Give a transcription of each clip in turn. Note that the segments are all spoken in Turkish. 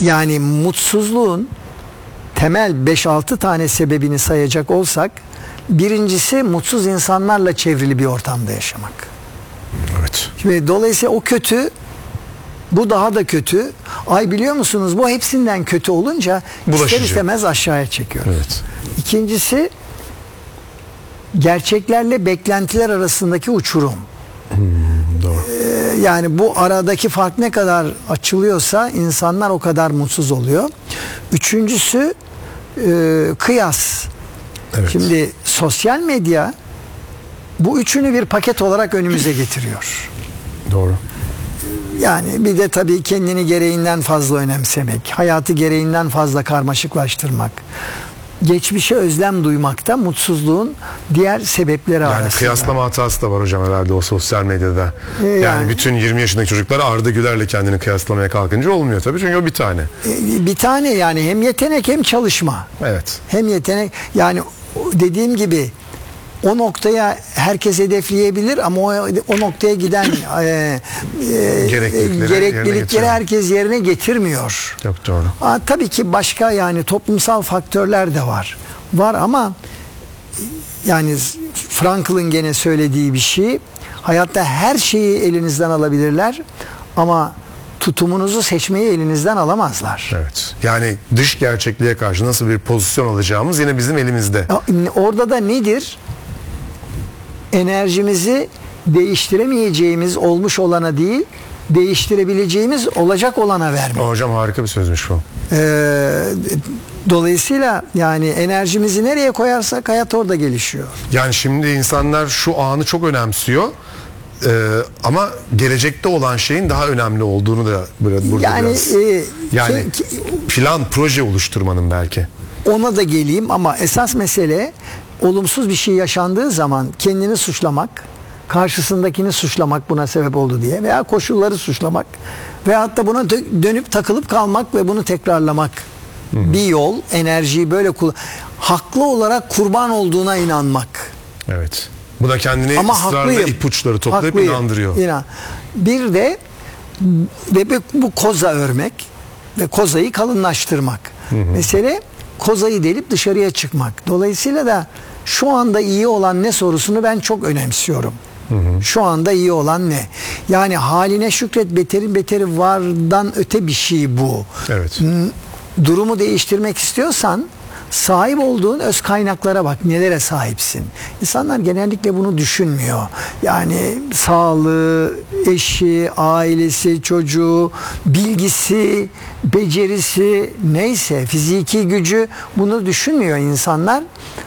Yani mutsuzluğun temel 5-6 tane sebebini sayacak olsak, birincisi mutsuz insanlarla çevrili bir ortamda yaşamak. Evet. Şimdi dolayısıyla o kötü, bu daha da kötü. Ay biliyor musunuz, bu hepsinden kötü olunca bulaşıcı, ister istemez aşağıya çekiyoruz. Evet. İkincisi, gerçeklerle beklentiler arasındaki uçurum. Doğru. Yani bu aradaki fark ne kadar açılıyorsa insanlar o kadar mutsuz oluyor. Üçüncüsü kıyas. Evet. Şimdi sosyal medya bu üçünü bir paket olarak önümüze getiriyor. Doğru. Yani bir de tabii kendini gereğinden fazla önemsemek, hayatı gereğinden fazla karmaşıklaştırmak, geçmişe özlem duymak da mutsuzluğun diğer sebepleri arasında. Yani kıyaslama hatası da var hocam herhalde o sosyal medyada. Yani bütün 20 yaşındaki çocuklar Arda Güler'le kendini kıyaslamaya kalkınca olmuyor tabii, çünkü o bir tane. Bir tane, yani hem yetenek hem çalışma. Evet. Hem yetenek, yani dediğim gibi o noktaya herkes hedefleyebilir ama o noktaya giden gereklilikleri herkes yerine getirmiyor. Çok doğru. Tabii ki başka, yani toplumsal faktörler de var. Var ama yani Frankl'ın gene söylediği bir şey, hayatta her şeyi elinizden alabilirler ama tutumunuzu seçmeyi elinizden alamazlar. Evet. Yani dış gerçekliğe karşı nasıl bir pozisyon alacağımız yine bizim elimizde. Orada da nedir? Enerjimizi değiştiremeyeceğimiz olmuş olana değil, değiştirebileceğimiz olacak olana vermek. Hocam harika bir sözmüş bu. Dolayısıyla yani enerjimizi nereye koyarsak hayat orada gelişiyor. Yani şimdi insanlar şu anı çok önemsiyor. Ama gelecekte olan şeyin daha önemli olduğunu da burada yani, biraz. Yani plan, proje oluşturmanın belki. Ona da geleyim ama esas mesele, olumsuz bir şey yaşandığı zaman kendini suçlamak, karşısındakini suçlamak buna sebep oldu diye, veya koşulları suçlamak veyahut da buna dönüp takılıp kalmak ve bunu tekrarlamak. Bir yol, enerjiyi böyle haklı olarak kurban olduğuna inanmak. Evet. Bu da kendini ama ısrarla ipuçları toplayıp inandırıyor. Bir de bu koza örmek ve kozayı kalınlaştırmak. Mesele kozayı delip dışarıya çıkmak. Dolayısıyla da şu anda iyi olan ne sorusunu ben çok önemsiyorum. Şu anda iyi olan ne? Yani haline şükret, beterin beteri vardan öte bir şey bu. Evet. Durumu değiştirmek istiyorsan sahip olduğun öz kaynaklara bak, nelere sahipsin. İnsanlar genellikle bunu düşünmüyor. Yani sağlığı, eşi, ailesi, çocuğu, bilgisi, becerisi, neyse, fiziki gücü, bunu düşünmüyor insanlar.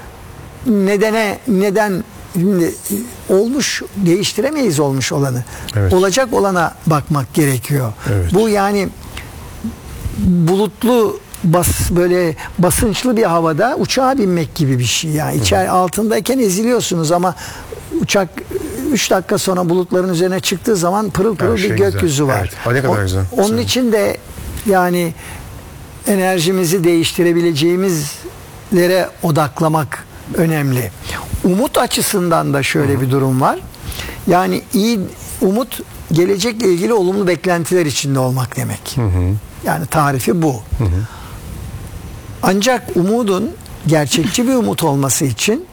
Neden şimdi olmuş, değiştiremeyiz olmuş olanı. Evet. Olacak olana bakmak gerekiyor. Evet. Bu yani bulutlu, böyle basınçlı bir havada uçağa binmek gibi bir şey yani. İçeri altındayken eziliyorsunuz ama uçak 3 dakika sonra bulutların üzerine çıktığı zaman pırıl pırıl bir gökyüzü var. Evet. Ne kadar güzel. Onun için de yani enerjimizi değiştirebileceğimizlere odaklamak önemli. Umut açısından da şöyle bir durum var. Yani umut, gelecekle ilgili olumlu beklentiler içinde olmak demek. Yani tarifi bu. Ancak umudun gerçekçi bir umut olması için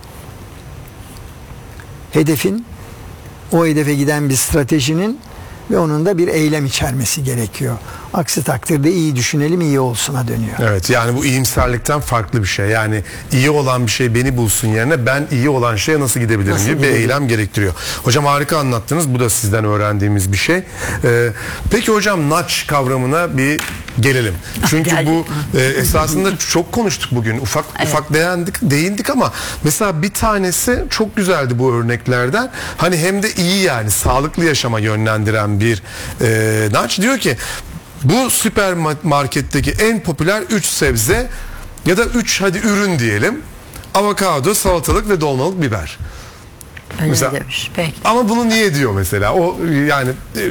hedefin, o hedefe giden bir stratejinin ve onun da bir eylem içermesi gerekiyor. Aksi takdirde iyi düşünelim, iyi olsuna dönüyor. Evet, yani bu iyimserlikten farklı bir şey. Yani iyi olan bir şey beni bulsun yerine ben iyi olan şeye nasıl gidebilirim gibi bir eylem gerektiriyor. Hocam harika anlattınız. Bu da sizden öğrendiğimiz bir şey. Peki hocam, nudge kavramına bir gelelim. Çünkü bu esasında çok konuştuk bugün. Ufak değindik ama mesela bir tanesi çok güzeldi bu örneklerden. Hani hem de iyi, yani sağlıklı yaşama yönlendiren bir nudge. Diyor ki bu süpermarketteki en popüler 3 sebze ya da 3 ürün diyelim. Avokado, salatalık ve dolmalık biber. Öyle mesela, demiş. Peki. ama bunu niye diyor mesela? O yani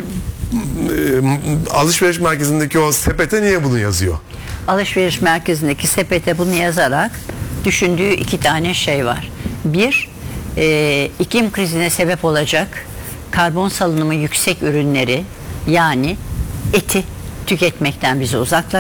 alışveriş merkezindeki o sepete niye bunu yazıyor? Alışveriş merkezindeki sepete bunu yazarak düşündüğü 2 tane şey var. Bir, iklim krizine sebep olacak karbon salınımı yüksek ürünleri, yani eti tüketmekten bizi uzaklaştırıyor.